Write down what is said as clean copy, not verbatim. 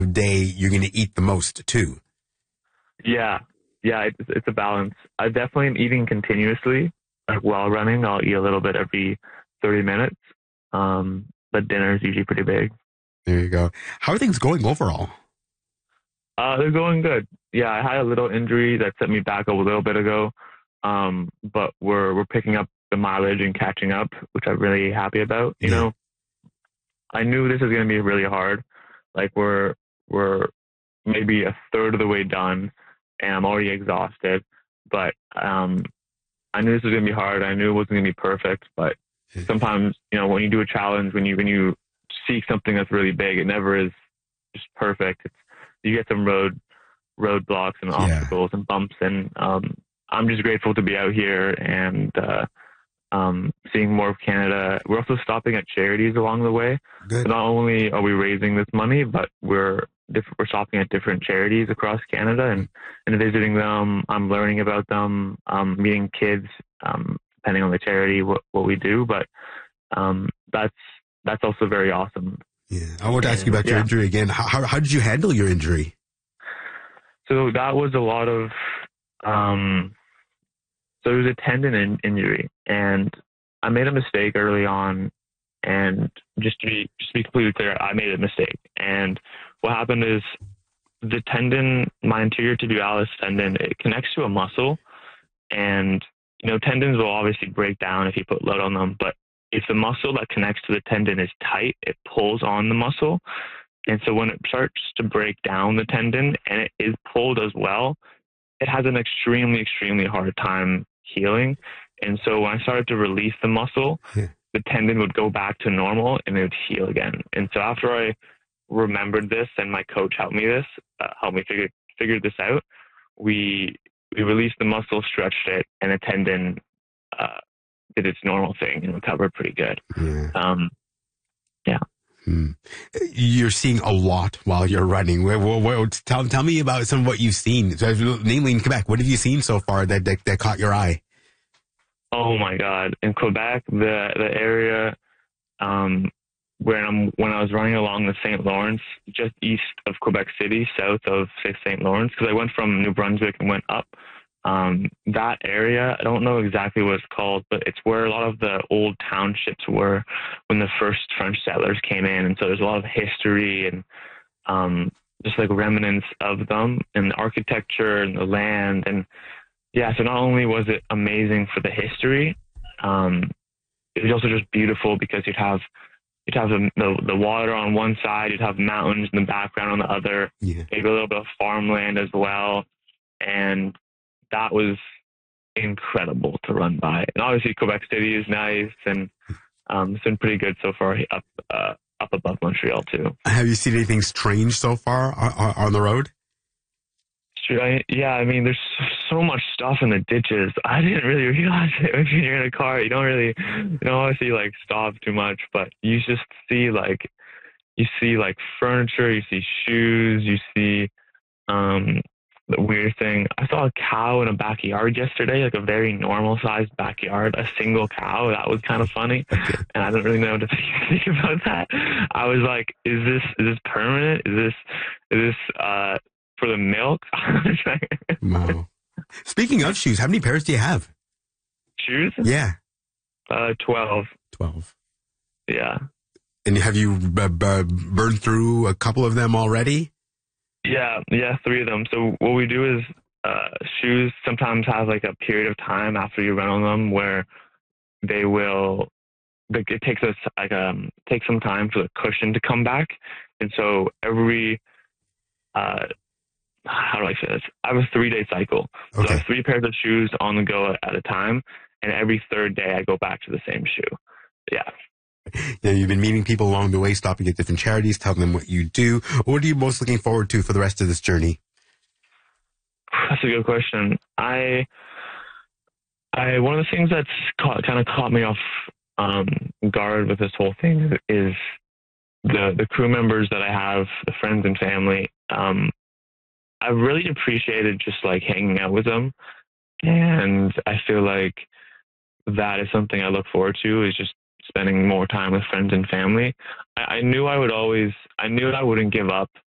day you're going to eat the most too. Yeah. Yeah, it's a balance. I definitely am eating continuously. Like while running, I'll eat a little bit every 30 minutes. But dinner is usually pretty big. There you go. How are things going overall? They're going good. Yeah, I had a little injury that set me back a little bit ago. But we're picking up the mileage and catching up, which I'm really happy about. You know, I knew this was going to be really hard. Like we're maybe a third of the way done, and I'm already exhausted. But I knew this was going to be hard. I knew it wasn't going to be perfect. But sometimes, you know, when you do a challenge, when you seek something that's really big, it never is just perfect. You get some roadblocks and obstacles and bumps, and I'm just grateful to be out here and seeing more of Canada. We're also stopping at charities along the way. So not only are we raising this money, but we're stopping at different charities across Canada and visiting them. I'm learning about them, meeting kids, depending on the charity, what we do. But that's also very awesome. Yeah, I want to ask you about your injury again. How did you handle your injury? So that was a lot of, so it was a tendon injury, and I made a mistake early on. And just to be completely clear, I made a mistake. And what happened is the tendon, my anterior tibialis tendon, it connects to a muscle, and you know tendons will obviously break down if you put load on them, but if the muscle that connects to the tendon is tight, it pulls on the muscle. And so when it starts to break down the tendon and it is pulled as well, it has an extremely, extremely hard time healing. And so when I started to release the muscle, the tendon would go back to normal and it would heal again. And so after I remembered this and my coach helped me figure this out, we released the muscle, stretched it, and the tendon did its normal thing and recovered pretty good. You're seeing a lot while you're running. Tell me about some of what you've seen, namely in Quebec. What have you seen so far that caught your eye? Oh my God! In Quebec, the area when I was running along the St. Lawrence, just east of Quebec City, south of St. Lawrence, because I went from New Brunswick and went up. That area, I don't know exactly what it's called, but it's where a lot of the old townships were when the first French settlers came in. And so there's a lot of history and just like remnants of them and the architecture and the land. And yeah, so not only was it amazing for the history, it was also just beautiful because you'd have the water on one side, you'd have mountains in the background on the other, maybe a little bit of farmland as well. And that was incredible to run by. And obviously Quebec City is nice, and it's been pretty good so far up above Montreal too. Have you seen anything strange so far on the road? Yeah, I mean, there's so much stuff in the ditches. I didn't really realize it when you're in a car. You don't obviously like stop too much, but you just see like furniture, you see shoes, you see the weird thing. I saw a cow in a backyard yesterday, like a very normal sized backyard, a single cow. That was kind of funny. And I didn't really know what to think about that. I was like, is this permanent? Is this for the milk? Wow. Speaking of shoes, how many pairs do you have? Shoes? Yeah. 12. 12. Yeah. And have you burned through a couple of them already? Yeah, 3 of them. So what we do is shoes sometimes have like a period of time after you run on them where they will, like, it takes us like takes some time for the cushion to come back. And so every how do I say this? I have a 3-day cycle. So I have 3 pairs of shoes on the go at a time, and every 3rd day I go back to the same shoe. Yeah. Now, you've been meeting people along the way, stopping at different charities, telling them what you do. What are you most looking forward to for the rest of this journey? That's a good question. I one of the things that's kind of caught me off guard with this whole thing is the crew members that I have, the friends and family. I've really appreciated just like hanging out with them, and I feel like that is something I look forward to, is just spending more time with friends and family. I knew I wouldn't give up